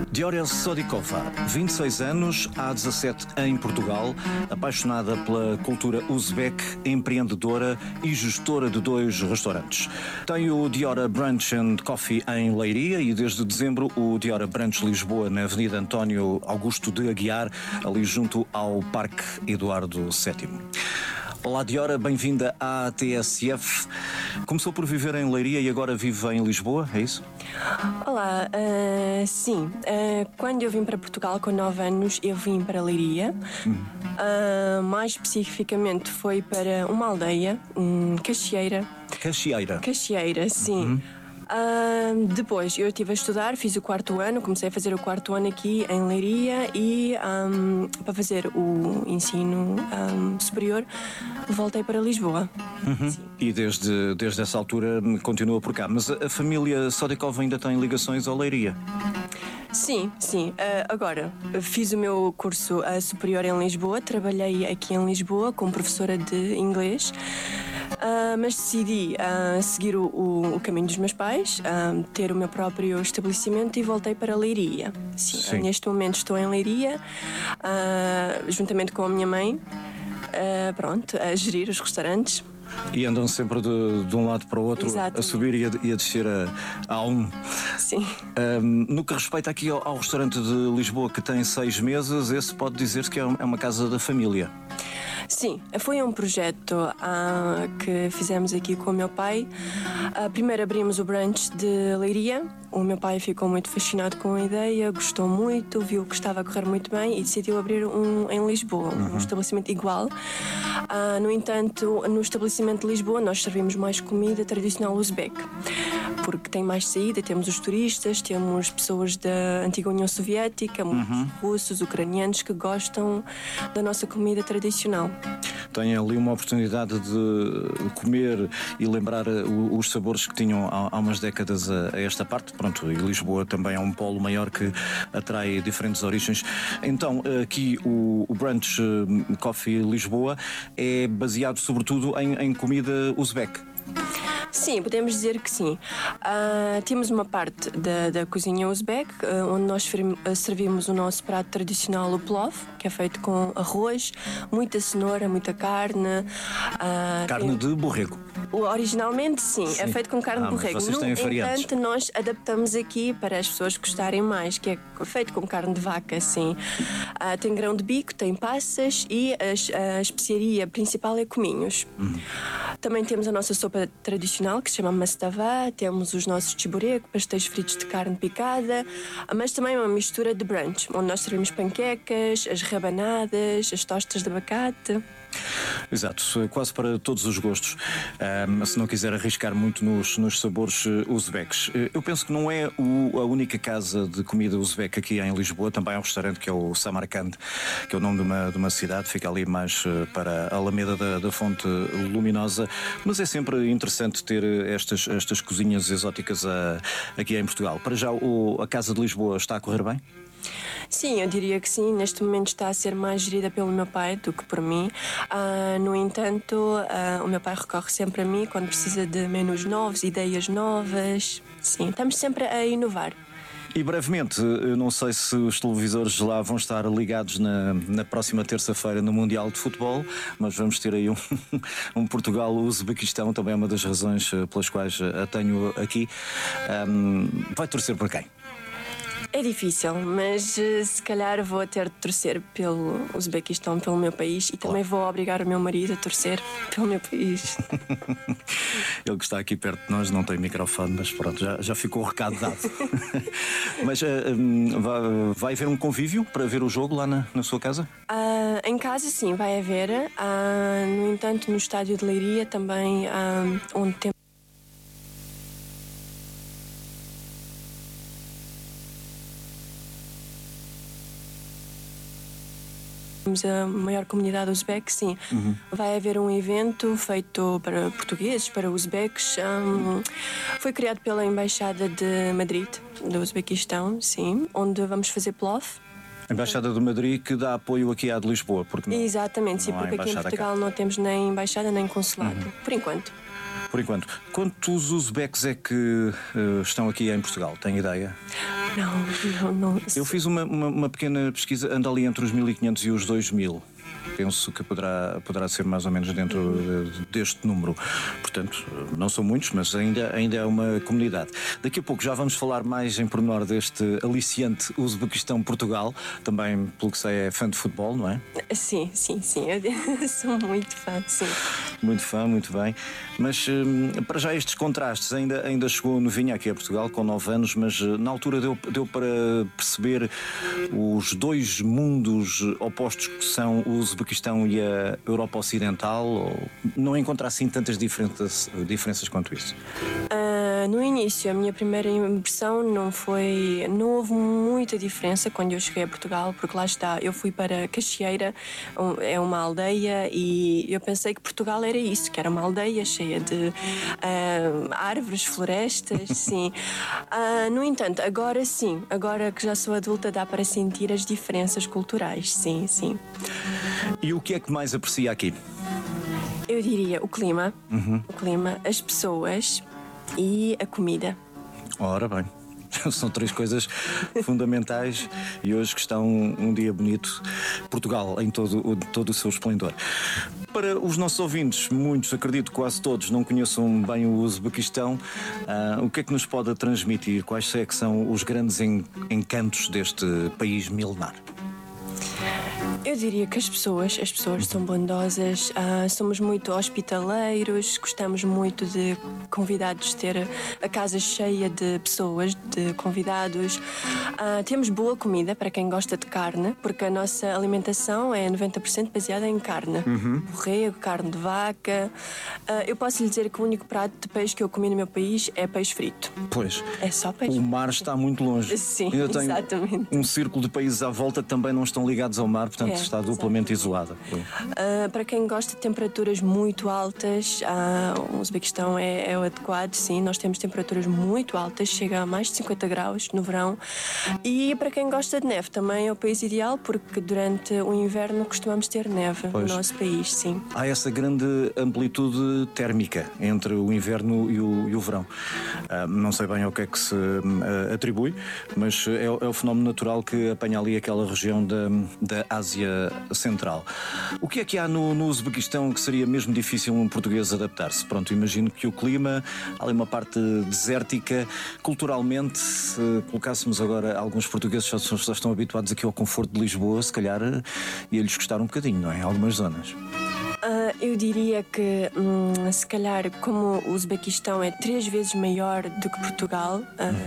Diora Sodikova, 26 anos, há 17 em Portugal, apaixonada pela cultura uzbek, empreendedora e gestora de 2 restaurantes. Tem o Diora Brunch and Coffee em Leiria e desde dezembro o Diora Brunch Lisboa na Avenida António Augusto de Aguiar, ali junto ao Parque Eduardo VII. Olá Diora, bem-vinda à TSF. Começou por viver em Leiria e agora vive em Lisboa, é isso? Olá, sim. Quando eu vim para Portugal com 9 anos, eu vim para Leiria. Mais especificamente foi para uma aldeia, Caxieira. Caxieira, sim. Depois eu estive a estudar, fiz o 4º ano, comecei a fazer o 4º ano aqui em Leiria e para fazer o ensino superior voltei para Lisboa. E desde essa altura continua por cá. Mas a família Sodikova ainda tem ligações ao Leiria? Sim. Agora, fiz o meu curso superior em Lisboa, trabalhei aqui em Lisboa como professora de inglês. Mas decidi seguir o caminho dos meus pais, ter o meu próprio estabelecimento e voltei para Leiria. Sim. Neste momento estou em Leiria, juntamente com a minha mãe, a gerir os restaurantes. E andam sempre de um lado para o outro. Exatamente. A subir e a descer a um. Sim. No que respeita aqui ao restaurante de Lisboa, que tem 6 meses, esse pode dizer-se que é uma casa da família. Sim, foi um projeto que fizemos aqui com o meu pai. Primeiro abrimos o brunch de Leiria. O meu pai ficou muito fascinado com a ideia, gostou muito, viu que estava a correr muito bem e decidiu abrir em Lisboa, um estabelecimento igual. No entanto, no estabelecimento de Lisboa nós servimos mais comida tradicional uzbek, porque tem mais saída, temos os turistas, temos pessoas da antiga União Soviética, muitos russos, ucranianos que gostam da nossa comida tradicional. Tem ali uma oportunidade de comer e lembrar os sabores que tinham há umas décadas a esta parte. Pronto, e Lisboa também é um polo maior que atrai diferentes origens. Então, aqui o Brunch Coffee Lisboa é baseado sobretudo em comida uzbek. Sim, podemos dizer que sim. Temos uma parte da cozinha uzbek, onde nós servimos o nosso prato tradicional, o plov, que é feito com arroz, muita cenoura, muita carne. Carne de borrego. Originalmente, sim, é feito com carne de borrego. Vocês têm variantes. No entanto, nós adaptamos aqui para as pessoas gostarem mais, que é feito com carne de vaca, sim. Tem grão de bico, tem passas e a especiaria principal é cominhos. Também temos a nossa sopa tradicional, que se chama mastava, temos os nossos chiburek, pastéis fritos de carne picada, mas também uma mistura de brunch, onde nós servimos panquecas, as rabanadas, as tostas de abacate. Exato, quase para todos os gostos, se não quiser arriscar muito nos sabores uzbeques. Eu penso que não é a única casa de comida uzbeque aqui em Lisboa, também há um restaurante que é o Samarcand, que é o nome de uma cidade, fica ali mais para a Alameda da Fonte Luminosa, mas é sempre interessante ter estas cozinhas exóticas aqui em Portugal. Para já, a Casa de Lisboa está a correr bem? Sim, eu diria que sim. Neste momento está a ser mais gerida pelo meu pai do que por mim. No entanto, o meu pai recorre sempre a mim quando precisa de menus novos, ideias novas. Sim, estamos sempre a inovar. E brevemente, eu não sei se os televisores lá vão estar ligados na próxima terça-feira no Mundial de Futebol, mas vamos ter aí um Portugal-Uzbequistão, também é uma das razões pelas quais a tenho aqui. Vai torcer por quem? É difícil, mas se calhar vou ter de torcer pelo Uzbequistão, pelo meu país, e também vou obrigar o meu marido a torcer pelo meu país. Ele que está aqui perto de nós não tem microfone, mas pronto, já ficou o recado dado. Mas vai haver um convívio para ver o jogo lá na sua casa? Em casa sim, vai haver. No entanto, no estádio de Leiria também, onde temos a maior comunidade uzbek, sim. Vai haver um evento feito para portugueses, para uzbeques. Foi criado pela Embaixada de Madrid, do Uzbequistão, sim, onde vamos fazer plov. A Embaixada de Madrid que dá apoio aqui à de Lisboa, porque não, exatamente, sim, porque aqui em Portugal não temos nem embaixada nem consulado, por enquanto. Por enquanto. Quantos uzbeques é que estão aqui em Portugal? Tem ideia? Não. Eu fiz uma pequena pesquisa, anda ali entre os 1500 e os 2000. Penso que poderá ser mais ou menos dentro deste número. Portanto, não são muitos, mas ainda é uma comunidade. Daqui a pouco já vamos falar mais em pormenor deste aliciante Uzbequistão-Portugal. Também, pelo que sei, é fã de futebol, não é? Sim. Eu sou muito fã, sim. Muito fã, muito bem. Mas para já estes contrastes, ainda chegou novinha aqui a Portugal com 9 anos, mas na altura deu para perceber os dois mundos opostos que são o Uzbequistão e a Europa Ocidental, ou não encontra assim tantas diferenças quanto isso? No início, a minha primeira impressão não houve muita diferença quando eu cheguei a Portugal, porque lá está, eu fui para Caxieira, é uma aldeia, e eu pensei que Portugal era isso, que era uma aldeia cheia de árvores, florestas, sim. No entanto, agora que já sou adulta, dá para sentir as diferenças culturais, sim. E o que é que mais aprecia aqui? Eu diria o clima, as pessoas e a comida. Ora bem, são 3 coisas fundamentais e hoje que está um dia bonito, Portugal em todo o seu esplendor. Para os nossos ouvintes, muitos, acredito quase todos, não conheçam bem o Uzbequistão, o que é que nos pode transmitir? Quais é que são os grandes encantos deste país milenar? Eu diria que as pessoas são bondosas, somos muito hospitaleiros, gostamos muito de convidados, ter a casa cheia de pessoas, de convidados. Temos boa comida para quem gosta de carne, porque a nossa alimentação é 90% baseada em carne. Borrego, carne de vaca. Eu posso lhe dizer que o único prato de peixe que eu comi no meu país é peixe frito. Pois. É só peixe. O mar está muito longe. Sim, ainda tem exatamente. Um círculo de países à volta que também não estão ligados ao mar, portanto está duplamente isolada. Para quem gosta de temperaturas muito altas, o Uzbequistão é o adequado, sim. Nós temos temperaturas muito altas, chega a mais de 50 graus no verão. E para quem gosta de neve, também é o país ideal, porque durante o inverno costumamos ter neve no nosso país, sim. Há essa grande amplitude térmica entre o inverno e o verão. Não sei bem ao que é que se atribui, mas é o fenómeno natural que apanha ali aquela região da Ásia Central. O que é que há no Uzbequistão que seria mesmo difícil um português adaptar-se? Pronto, imagino que o clima, há ali uma parte desértica. Culturalmente, se colocássemos agora, alguns portugueses já estão habituados aqui ao conforto de Lisboa, se calhar ia-lhes custar um bocadinho, não é? Em algumas zonas. Eu diria que, se calhar, como o Uzbequistão é 3 vezes maior do que Portugal,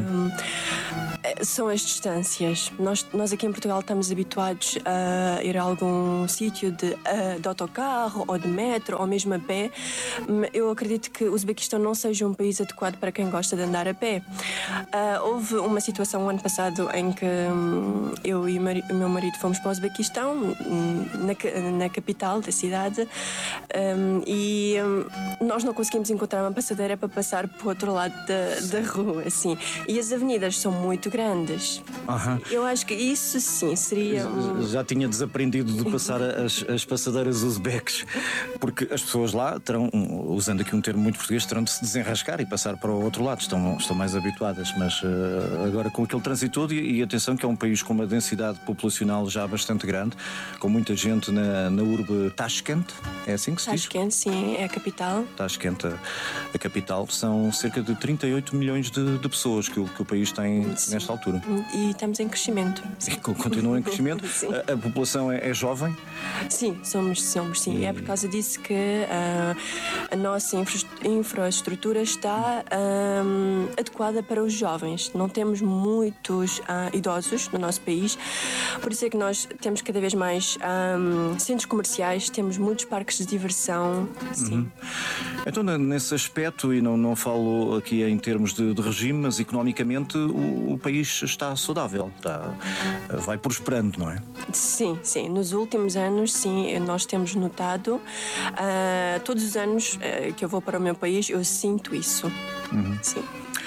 são as distâncias. Nós aqui em Portugal estamos habituados a ir a algum sítio de autocarro ou de metro ou mesmo a pé. Eu acredito que o Uzbequistão não seja um país adequado para quem gosta de andar a pé. Houve uma situação ano passado em que eu e o meu marido fomos para o Uzbequistão, na capital da cidade, e nós não conseguimos encontrar uma passadeira para passar para o outro lado da rua, assim. E as avenidas são muito grandes. Eu acho que isso sim seria Já tinha desaprendido de passar as passadeiras uzbeques, porque as pessoas lá terão, usando aqui um termo muito português, terão de se desenrascar e passar para o outro lado, estão mais habituadas, mas agora com aquele trânsito todo, e atenção que é um país com uma densidade populacional já bastante grande, com muita gente na urbe Tashkent, é assim que se diz? Tashkent, sim, é a capital. Tashkent, a capital, são cerca de 38 milhões de pessoas que o país tem nesta altura. E estamos em crescimento. Continua em crescimento. A população é jovem? Sim, somos sim. É por causa disso que a nossa infraestrutura está adequada para os jovens. Não temos muitos idosos no nosso país, por isso é que nós temos cada vez mais centros comerciais, temos muitos parques de diversão. Sim. Então, nesse aspecto, e não falo aqui em termos de regime, mas economicamente o país está saudável, vai prosperando, não é? Sim. Nos últimos anos, sim, nós temos notado. Todos os anos que eu vou para o meu país, eu sinto isso. Sim.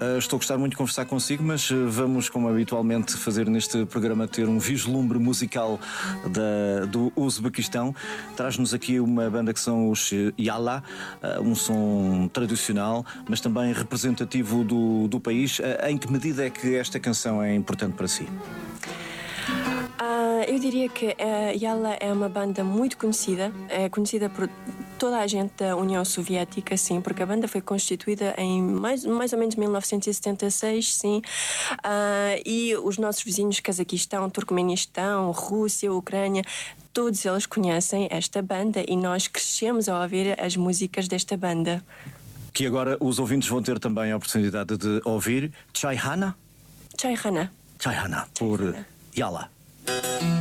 Estou a gostar muito de conversar consigo, mas vamos, como habitualmente, fazer neste programa, ter um vislumbre musical do Uzbequistão. Traz-nos aqui uma banda que são os Yala, um som tradicional, mas também representativo do país. Em que medida é que esta canção é importante para si? Eu diria que a Yala é uma banda muito conhecida, é conhecida por toda a gente da União Soviética, sim, porque a banda foi constituída em mais ou menos 1976, sim, e os nossos vizinhos, Cazaquistão, Turcomenistão, Rússia, Ucrânia, todos eles conhecem esta banda e nós crescemos a ouvir as músicas desta banda. Que agora os ouvintes vão ter também a oportunidade de ouvir Chayhana? Chayhana. Chayhana, por Yala.